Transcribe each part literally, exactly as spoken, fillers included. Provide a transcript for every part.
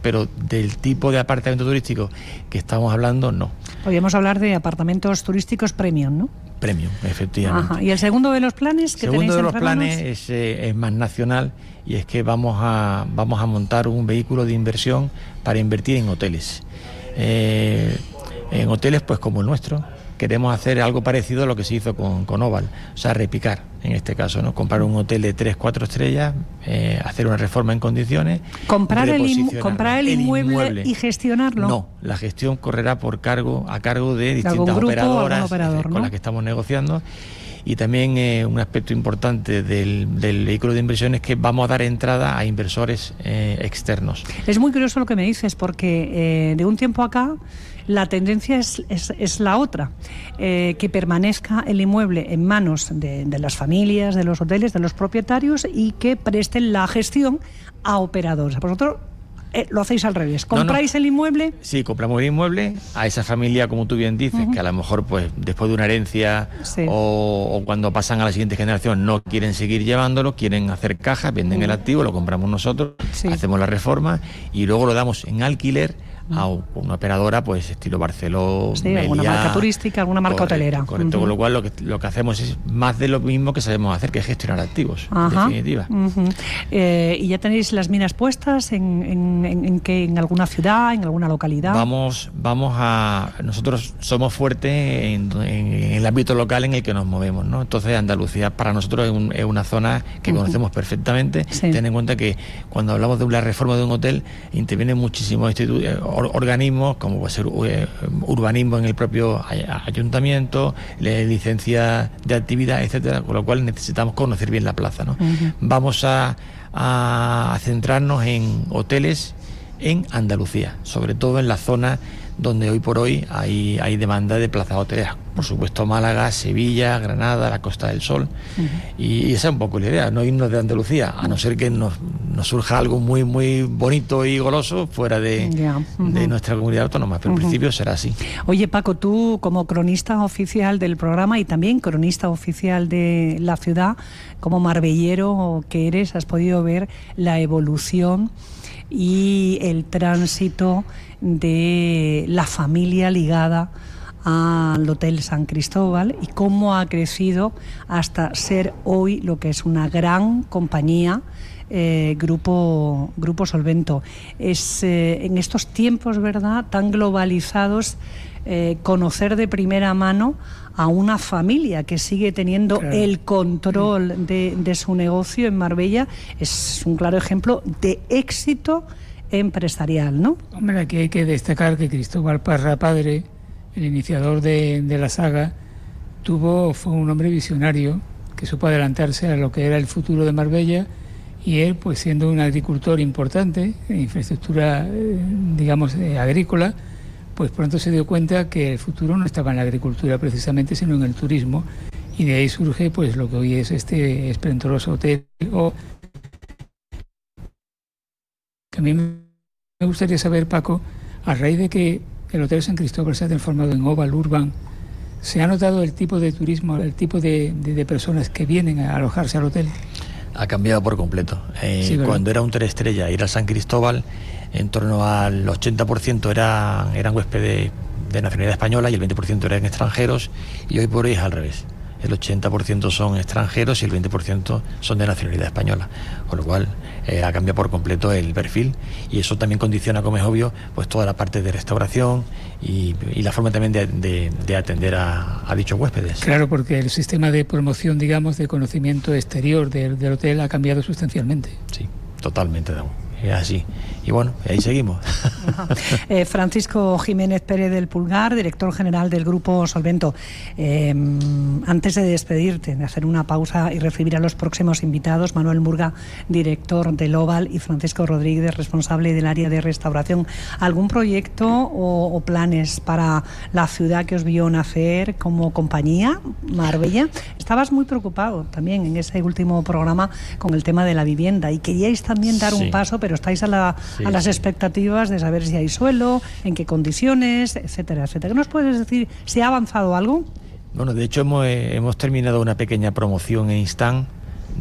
pero del tipo de apartamento turístico que estamos hablando, no. Podríamos hablar de apartamentos turísticos premium, ¿no? Premium, efectivamente. Ajá. ¿Y el segundo de los planes que el segundo tenéis de los entre planes manos? es, eh, es más nacional, y es que vamos a, vamos a montar un vehículo de inversión para invertir en hoteles. Eh, en hoteles pues como el nuestro. Queremos hacer algo parecido a lo que se hizo con, con Oval, o sea, repicar, en este caso, ¿no? Comprar un hotel de tres, cuatro estrellas, eh, hacer una reforma en condiciones. Comprar el, inmu comprar el, el inmueble, inmueble y gestionarlo. No, la gestión correrá por cargo, a cargo de distintas grupo, operadoras operador, eh, ¿no? con las que estamos negociando. Y también eh, un aspecto importante del, del vehículo de inversión es que vamos a dar entrada a inversores eh, externos. Es muy curioso lo que me dices, porque eh, de un tiempo acá la tendencia es, es, es la otra, eh, que permanezca el inmueble en manos de, de las familias, de los hoteles, de los propietarios, y que presten la gestión a operadores. Vosotros Eh, lo hacéis al revés, ¿compráis no, no. el inmueble? Sí, compramos el inmueble a esa familia, como tú bien dices, uh-huh. que a lo mejor pues después de una herencia sí. o, o cuando pasan a la siguiente generación no quieren seguir llevándolo, quieren hacer cajas, venden uh-huh. el activo, lo compramos nosotros, sí. hacemos la reforma y luego lo damos en alquiler a una operadora pues estilo Barceló, sí, Meliá, alguna marca turística, alguna marca correcto, hotelera. Correcto, uh-huh. con lo cual lo que, lo que hacemos es más de lo mismo que sabemos hacer, que es gestionar activos, Ajá. en definitiva. Uh-huh. eh, ¿Y ya tenéis las miras puestas en, en, en, en, que, en alguna ciudad, en alguna localidad? Vamos, vamos a... Nosotros somos fuertes en, en, en el ámbito local en el que nos movemos, ¿no? Entonces Andalucía para nosotros es, un, es una zona que uh-huh. conocemos perfectamente. Sí. Ten en cuenta que cuando hablamos de una reforma de un hotel intervienen muchísimos institutos, organismos, como puede ser eh, urbanismo en el propio ayuntamiento, licencia de actividad, etcétera, con lo cual necesitamos conocer bien la plaza, ¿no? Uh-huh. Vamos a, a centrarnos en hoteles en Andalucía, sobre todo en la zona donde hoy por hoy hay, hay demanda de plazas hoteleras. Por supuesto Málaga, Sevilla, Granada, la Costa del Sol. Uh-huh. y, y esa es un poco la idea, no irnos de Andalucía, a no ser que nos, nos surja algo muy muy bonito y goloso fuera de, yeah. uh-huh. de nuestra comunidad autónoma, pero uh-huh. en principio será así. Oye Paco, tú como cronista oficial del programa y también cronista oficial de la ciudad, como marbellero que eres, has podido ver la evolución y el tránsito de la familia ligada al Hotel San Cristóbal y cómo ha crecido hasta ser hoy lo que es una gran compañía, eh, grupo, grupo Solvento. Es eh, en estos tiempos, ¿verdad?, tan globalizados, eh, conocer de primera mano a una familia que sigue teniendo claro. el control de, de su negocio en Marbella es un claro ejemplo de éxito empresarial, ¿no? Hombre, aquí hay que destacar que Cristóbal Parra padre, el iniciador de, de la saga, tuvo, fue un hombre visionario que supo adelantarse a lo que era el futuro de Marbella, y él, pues siendo un agricultor importante en infraestructura, eh, digamos, eh, agrícola, pues pronto se dio cuenta que el futuro no estaba en la agricultura precisamente, sino en el turismo, y de ahí surge pues lo que hoy es este esplendoroso hotel. O que a mí me gustaría saber, Paco, a raíz de que el Hotel San Cristóbal se ha transformado en Oval Urban, ¿se ha notado el tipo de turismo, el tipo de, de, de personas que vienen a alojarse al hotel? Ha cambiado por completo. Eh, sí, cuando era un tres estrellas, ir al San Cristóbal, en torno al ochenta por ciento era, eran huéspedes de nacionalidad española y el veinte por ciento eran extranjeros, y hoy por hoy es al revés. El ochenta por ciento son extranjeros y el veinte por ciento son de nacionalidad española, con lo cual eh, ha cambiado por completo el perfil, y eso también condiciona, como es obvio, pues toda la parte de restauración y, y la forma también de, de, de atender a, a dichos huéspedes. Claro, porque el sistema de promoción, digamos, de conocimiento exterior del, del hotel ha cambiado sustancialmente. Sí, totalmente, Damo. Es así. Y bueno, ahí seguimos. eh, Francisco Jiménez Pérez del Pulgar, director general del Grupo Solvento. Eh, antes de despedirte, de hacer una pausa y recibir a los próximos invitados, Manuel Murga, director del Oval, y Francisco Rodríguez, responsable del área de restauración, ¿algún proyecto o, o planes para la ciudad que os vio nacer como compañía, Marbella? Estabas muy preocupado también en ese último programa con el tema de la vivienda y queríais también dar sí. un paso, pero estáis a, la, sí, a las sí. expectativas de saber si hay suelo, en qué condiciones, etcétera, etcétera. ¿Qué nos puedes decir? ¿Se ha avanzado algo? Bueno, de hecho hemos, hemos terminado una pequeña promoción en Instant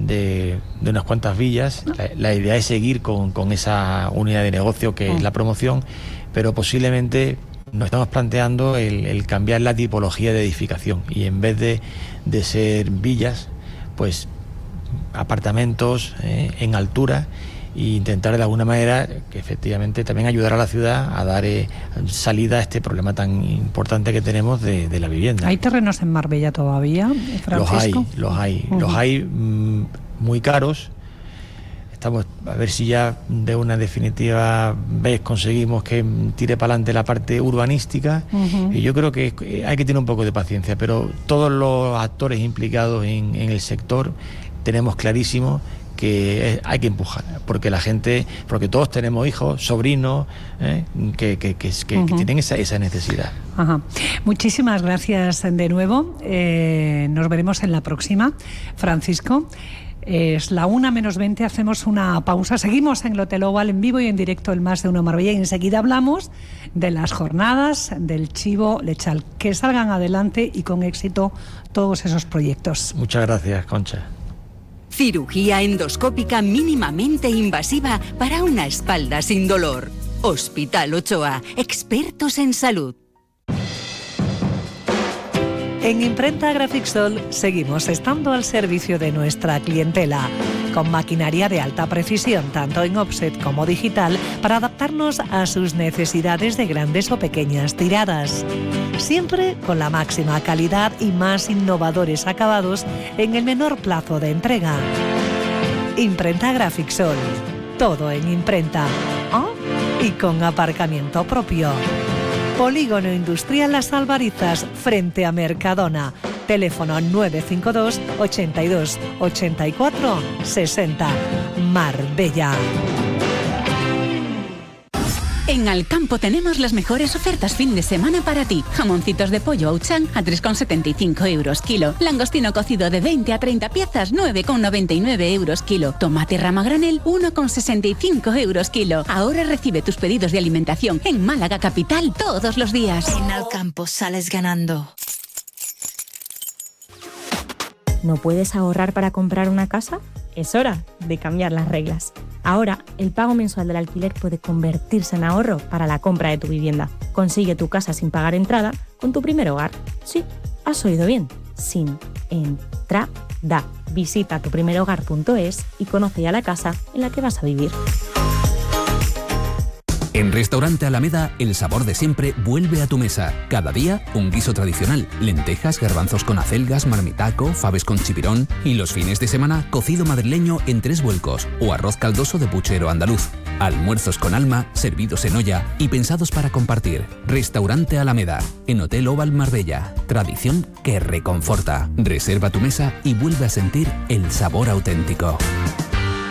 de, de unas cuantas villas. La, la idea es seguir con, con esa unidad de negocio que es la promoción, pero posiblemente nos estamos planteando el, el cambiar la tipología de edificación y en vez de, de ser villas, pues apartamentos eh, en altura, e intentar de alguna manera que efectivamente también ayudar a la ciudad a dar eh, salida a este problema tan importante que tenemos de, de la vivienda. ¿Hay terrenos en Marbella todavía, Francisco? Los hay, los hay, uh-huh. los hay mmm, muy caros. Estamos a ver si ya de una definitiva vez conseguimos que tire para adelante la parte urbanística. Uh-huh. Y yo creo que hay que tener un poco de paciencia, pero todos los actores implicados en, en el sector tenemos clarísimo que hay que empujar, porque la gente, porque todos tenemos hijos, sobrinos, ¿eh? que, que, que, que, uh-huh. que tienen esa, esa necesidad. Ajá. Muchísimas gracias de nuevo. Eh, nos veremos en la próxima, Francisco. Es la una menos veinte, hacemos una pausa. Seguimos en el Hotel Oval en vivo y en directo el Más de Uno Marbella y enseguida hablamos de las jornadas del Chivo Lechal. Que salgan adelante y con éxito todos esos proyectos. Muchas gracias, Concha. Cirugía endoscópica mínimamente invasiva para una espalda sin dolor. Hospital Ochoa, expertos en salud. En Imprenta Grafixol seguimos estando al servicio de nuestra clientela, con maquinaria de alta precisión, tanto en offset como digital, para adaptarnos a sus necesidades de grandes o pequeñas tiradas. Siempre con la máxima calidad y más innovadores acabados en el menor plazo de entrega. Imprenta Grafixol, todo en imprenta. ¿Oh? Y con aparcamiento propio. Polígono Industrial Las Albarizas, frente a Mercadona. Teléfono nueve cinco dos, ochenta y dos, ochenta y cuatro, sesenta. Marbella. En Alcampo tenemos las mejores ofertas fin de semana para ti. Jamoncitos de pollo Auchan a tres con setenta y cinco euros kilo. Langostino cocido de veinte a treinta piezas, nueve con noventa y nueve euros kilo. Tomate rama granel, uno con sesenta y cinco euros kilo. Ahora recibe tus pedidos de alimentación en Málaga Capital todos los días. En Alcampo sales ganando. ¿No puedes ahorrar para comprar una casa? Es hora de cambiar las reglas. Ahora, el pago mensual del alquiler puede convertirse en ahorro para la compra de tu vivienda. Consigue tu casa sin pagar entrada con tu primer hogar. Sí, has oído bien, sin entrada. Visita tu primer hogar punto es y conoce ya la casa en la que vas a vivir. En Restaurante Alameda, el sabor de siempre vuelve a tu mesa. Cada día, un guiso tradicional. Lentejas, garbanzos con acelgas, marmitaco, faves con chipirón. Y los fines de semana, cocido madrileño en tres vuelcos o arroz caldoso de puchero andaluz. Almuerzos con alma, servidos en olla y pensados para compartir. Restaurante Alameda, en Hotel Oval Marbella. Tradición que reconforta. Reserva tu mesa y vuelve a sentir el sabor auténtico.